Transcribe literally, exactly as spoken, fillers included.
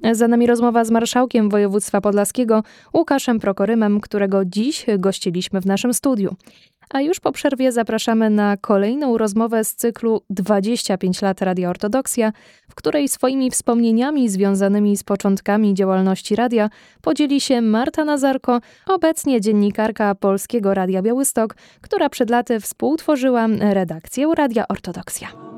Za nami rozmowa z marszałkiem województwa podlaskiego Łukaszem Prokorymem, którego dziś gościliśmy w naszym studiu. A już po przerwie zapraszamy na kolejną rozmowę z cyklu dwadzieścia pięć lat Radia Ortodoksja, w której swoimi wspomnieniami związanymi z początkami działalności radia podzieli się Marta Nazarko, obecnie dziennikarka Polskiego Radia Białystok, która przed laty współtworzyła redakcję Radia Ortodoksja.